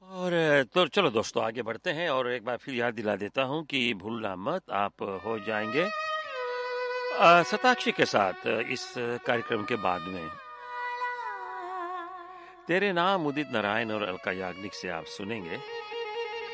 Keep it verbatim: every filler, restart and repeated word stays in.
और अ, तो चलो दोस्तों आगे बढ़ते हैं और एक बार फिर याद दिला देता हूँ कि भूलना मत आप हो जाएँगे अ, शताक्षी के साथ अ, इस कार्यक्रम के बाद में। तेरे नाम उदित नारायण और अलका याग्निक से आप सुनेंगे।